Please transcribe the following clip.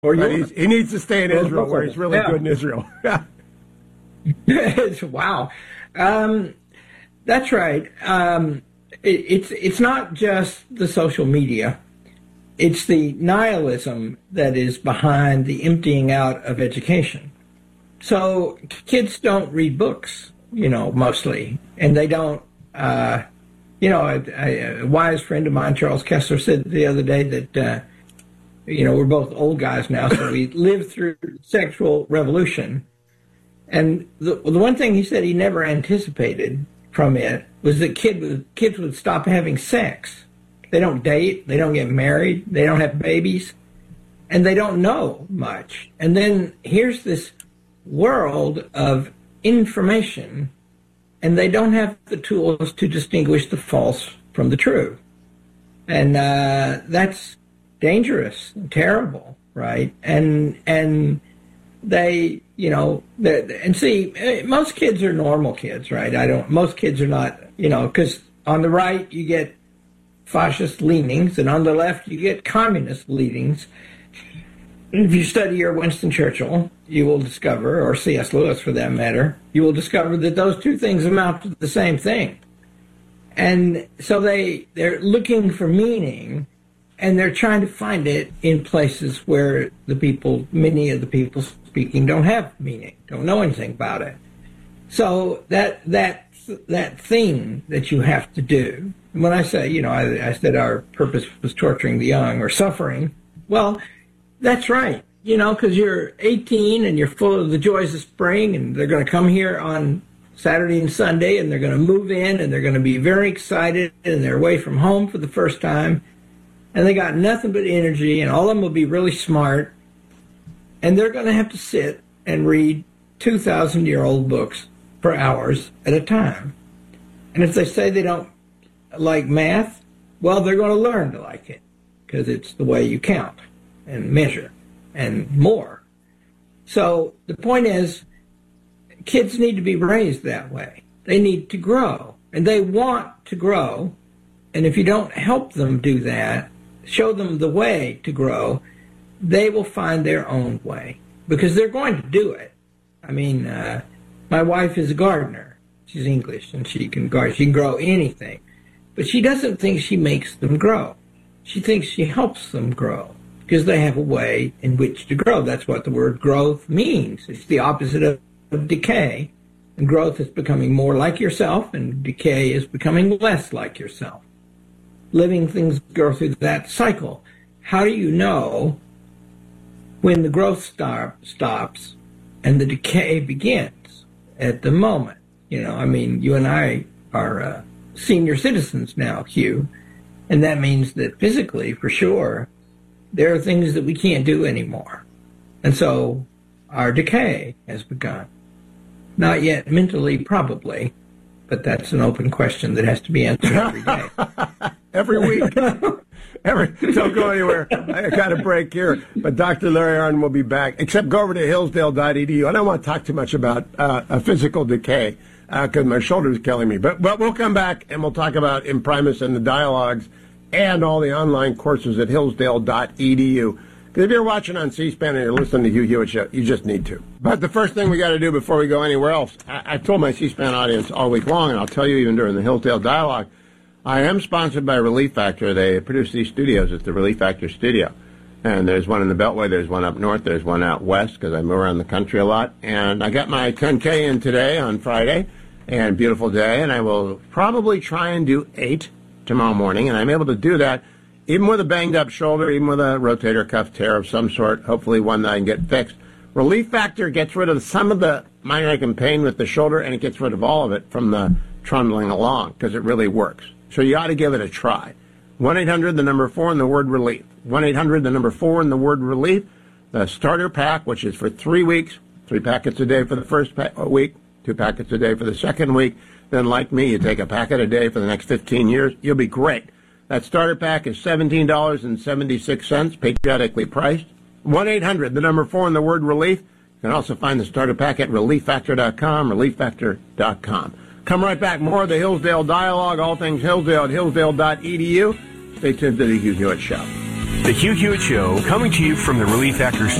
Or but he needs to stay in Israel, where he's really good in Israel. Wow. That's right. It's not just the social media. It's the nihilism that is behind the emptying out of education. So kids don't read books, mostly. And they don't, a wise friend of mine, Charles Kessler, said the other day that, we're both old guys now, so we lived through the sexual revolution. And the one thing he said he never anticipated from it was that kids would stop having sex. They don't date, they don't get married, they don't have babies, and they don't know much. And then here's this world of information, and they don't have the tools to distinguish the false from the true. And that's dangerous and terrible, right? And they, and see, most kids are normal kids, right? Most kids are not, because on the right you get fascist leanings, and on the left you get communist leanings. If you study your Winston Churchill, you will discover, or C.S. Lewis for that matter, you will discover that those two things amount to the same thing. And so they're looking for meaning, and they're trying to find it in places where many of the people speaking don't have meaning, don't know anything about it. So that thing that you have to do, when I say, I said our purpose was torturing the young or suffering, well, that's right, because you're 18 and you're full of the joys of spring, and they're going to come here on Saturday and Sunday, and they're going to move in, and they're going to be very excited, and they're away from home for the first time, and they got nothing but energy, and all of them will be really smart, and they're going to have to sit and read 2,000-year-old books for hours at a time. And if they say they don't like math, well, they're going to learn to like it, because it's the way you count and measure and more. So the point is, kids need to be raised that way. They need to grow, and they want to grow. And if you don't help them do that, show them the way to grow, they will find their own way, because they're going to do it. I mean, my wife is a gardener. She's English, and she can garden. She can grow anything. But she doesn't think she makes them grow. She thinks she helps them grow, because they have a way in which to grow. That's what the word growth means. It's the opposite of decay. And growth is becoming more like yourself, and decay is becoming less like yourself. Living things go through that cycle. How do you know when the growth stops and the decay begins? At the moment. You and I are senior citizens now, Hugh, and that means that physically, for sure, there are things that we can't do anymore. And so our decay has begun. Not yet mentally, probably, but that's an open question that has to be answered every day. Every week. Don't go anywhere. I got a break here. But Dr. Larry Arnn will be back. Except go over to hillsdale.edu. I don't want to talk too much about physical decay because my shoulder's killing me. But we'll come back and we'll talk about Imprimis and the dialogues and all the online courses at hillsdale.edu. Because if you're watching on C-SPAN and you're listening to Hugh Hewitt Show, you just need to. But the first thing we got to do before we go anywhere else, I've told my C-SPAN audience all week long, and I'll tell you even during the Hillsdale Dialogue, I am sponsored by Relief Factor. They produce these studios at the Relief Factor studio. And there's one in the Beltway, there's one up north, there's one out west, because I move around the country a lot. And I got my 10K in today on Friday, and beautiful day, and I will probably try and do 8 tomorrow morning, and I'm able to do that even with a banged-up shoulder, even with a rotator cuff tear of some sort, hopefully one that I can get fixed. Relief Factor gets rid of some of the minor ache and pain with the shoulder, and it gets rid of all of it from the trundling along, because it really works. So you ought to give it a try. 1-800, the number 4, and the word relief. 1-800, the number 4, and the word relief. The starter pack, which is for 3 weeks, 3 packets a day for the first week, 2 packets a day for the second week. Then, like me, you take a packet a day for the next 15 years. You'll be great. That starter pack is $17.76, patriotically priced. 1-800, the number 4, and the word relief. You can also find the starter pack at relieffactor.com, relieffactor.com. Come right back. More of the Hillsdale Dialogue, all things Hillsdale at hillsdale.edu. Stay tuned to the Hugh Hewitt Show. The Hugh Hewitt Show, coming to you from the Relief Actors